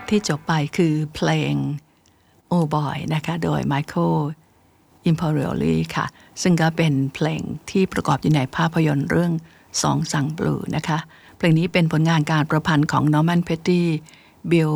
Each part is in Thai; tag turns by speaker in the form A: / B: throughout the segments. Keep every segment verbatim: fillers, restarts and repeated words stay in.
A: ที่จบไปคือเพลง Oh Boy นะคะโดย Michael Imperioli ค่ะซึ่งก็เป็นเพลงที่ประกอบอยู่ในภาพยนตร์เรื่อง Song Sung Blue นะคะเพลงนี้เป็นผลงานการประพันธ์ของ Norman Petty Bill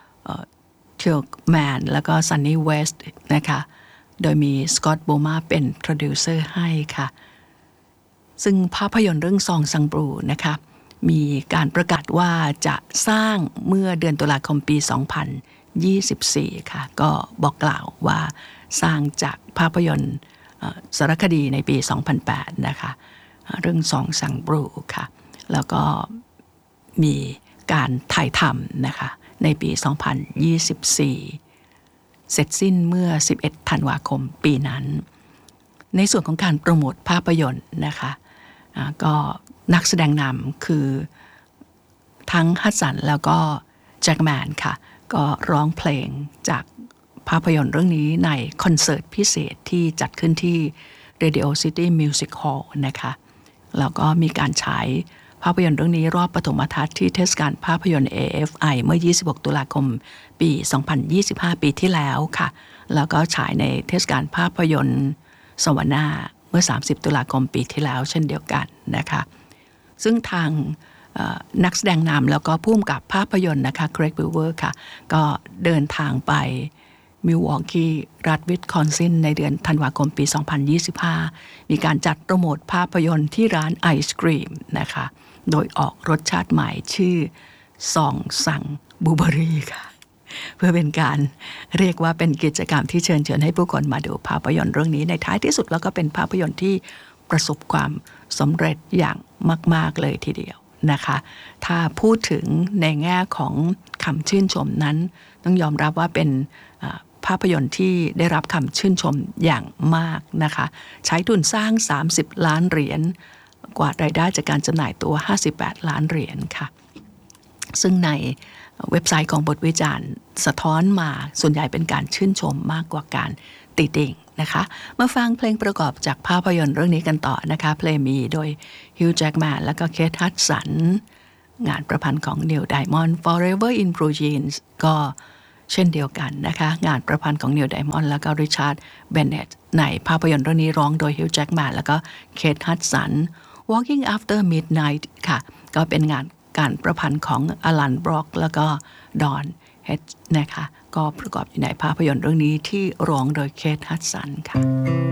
A: Tilghman แล้วก็ Sonny West นะคะโดยมี Scott Boma เป็นโปรดิวเซอร์ให้ค่ะซึ่งภาพยนตร์เรื่อง Song Sung Blue นะคะมีการประกาศว่าจะสร้างเมื่อเดือนตุลาคมปี สองพันยี่สิบสี่ ค่ะก็บอกกล่าวว่าสร้างจากภาพยนตร์สารคดีในปี สองพันแปด นะคะเรื่อง Song Sung Blue ค่ะแล้วก็มีการถ่ายทำนะคะในปี สองพันยี่สิบสี่ เสร็จสิ้นเมื่อ สิบเอ็ด ธันวาคมปีนั้นในส่วนของการโปรโมทภาพยนตร์นะคะก็นักแสดงนำคือทั้งฮัดสันแล้วก็แจ็คแมนค่ะก็ร้องเพลงจากภาพยนตร์เรื่องนี้ในคอนเสิร์ตพิเศษที่จัดขึ้นที่ Radio City Music Hall นะคะแล้วก็มีการฉายภาพยนตร์เรื่องนี้รอบปฐมทัศน์ที่เทศกาลภาพยนตร์ เอ เอฟ ไอ เมื่อ ยี่สิบหก ตุลาคมปี สองพันยี่สิบห้า ปีที่แล้วค่ะแล้วก็ฉายในเทศกาลภาพยนตร์สวรรค์เมื่อ สามสิบ ตุลาคมปีที่แล้วเช่นเดียวกันนะคะซึ่งทางนักแสดงนำแล้วก็ผู้กำกับภาพยนตร์นะคะเกรก บิลเวอร์ค่ะก็เดินทางไปมิลวอกกี้รัฐวิสคอนซินในเดือนธันวาคมปี สองพันยี่สิบห้า มีการจัดโปรโมทภาพยนตร์ที่ร้านไอศกรีมนะคะโดยออกรสชาติใหม่ชื่อซองซังบลูเบอรี่ค่ะเพื่อเป็นการเรียกว่าเป็นกิจกรรมที่เชิญชวนให้ผู้คนมาดูภาพยนตร์เรื่องนี้ในท้ายที่สุดแล้วก็เป็นภาพยนตร์ที่ประสบความสำเร็จอย่างมากๆเลยทีเดียวนะคะถ้าพูดถึงในแง่ของคำชื่นชมนั้นต้องยอมรับว่าเป็นภาพยนตร์ที่ได้รับคำชื่นชมอย่างมากนะคะใช้ทุนสร้างสามสิบล้านเหรียญกว่ารายได้จากการจำหน่ายตัวห้าสิบแปดล้านเหรียญค่ะซึ่งในเว็บไซต์ของบทวิจารณ์สะท้อนมาส่วนใหญ่เป็นการชื่นชมมากกว่าการติติงนะคะมาฟังเพลงประกอบจากภาพยนตร์เรื่องนี้กันต่อนะคะเพลงมีโดยฮิวจ์ แจ็คแมนและก็เคท ฮัดสันงานประพันธ์ของนิว ไดมอนด์ Forever in Blue Jeans ก็เช่นเดียวกันนะคะงานประพันธ์ของนิว ไดมอนด์และก็ริชาร์ด เบนเนตต์ในภาพยนตร์เรื่องนี้ร้องโดยฮิวจ์ แจ็คแมนและก็เคท ฮัดสัน Walking After Midnight ค่ะก็เป็นงานการประพันธ์ของอลัน บล็อกแล้วก็ดอน เฮดจ์นะคะก็ประกอบอยู่ในภาพยนตร์เรื่องนี้ที่ร้องโดยเคท ฮัดสันค่ะ